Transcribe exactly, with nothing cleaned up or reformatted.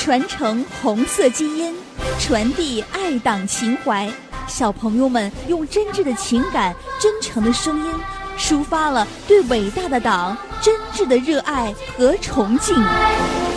传承红色基因，传递爱党情怀。小朋友们用真挚的情感、真诚的声音，抒发了对伟大的党真挚的热爱和崇敬。